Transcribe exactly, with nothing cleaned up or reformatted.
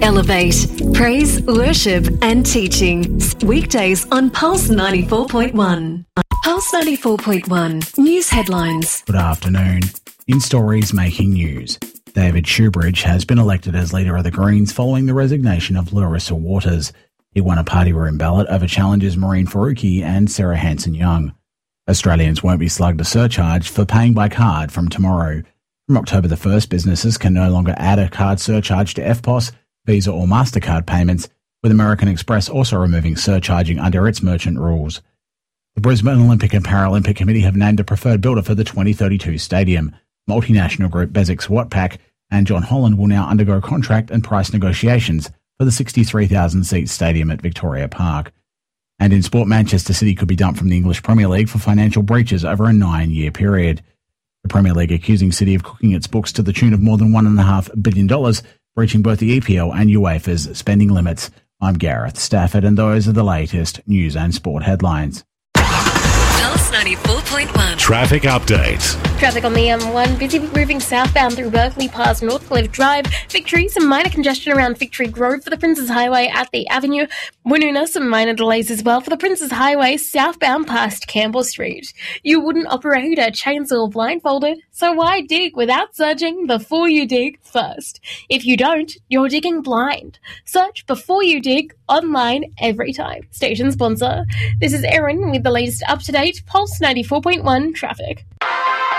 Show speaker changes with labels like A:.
A: Elevate, praise, worship and teaching. Weekdays on Pulse ninety-four point one. Pulse ninety-four point one. News headlines.
B: Good afternoon. In stories making news, David Shoebridge has been elected as leader of the Greens following the resignation of Larissa Waters. He won a party room ballot over challengers Maureen Faruqi and Sarah Hanson-Young. Australians won't be slugged a surcharge for paying by card from tomorrow. From October the first, businesses can no longer add a card surcharge to F P O S, Visa or MasterCard payments, with American Express also removing surcharging under its merchant rules. The Brisbane Olympic and Paralympic Committee have named a preferred builder for the twenty thirty-two stadium. Multinational group Besix Watpac and John Holland will now undergo contract and price negotiations for the sixty-three thousand seat stadium at Victoria Park. And in sport, Manchester City could be dumped from the English Premier League for financial breaches over a nine-year period. The Premier League accusing City of cooking its books to the tune of more than one point five billion dollars, breaching both the E P L and UEFA's spending limits. I'm Gareth Stafford, and those are the latest news and sport headlines.
A: Pulse ninety-four point one.
C: Traffic update.
D: Traffic on the M one, busy moving southbound through Berkeley past Northcliffe Drive. Victory, some minor congestion around Victory Grove for the Princes Highway at the Avenue. Woonona, some minor delays as well for the Princes Highway southbound past Campbell Street. You wouldn't operate a chainsaw blindfolded, so why dig without searching before you dig first? If you don't, you're digging blind. Search before you dig online every time. Station sponsor. This is Erin with the latest up-to-date Pulse ninety-four point one traffic.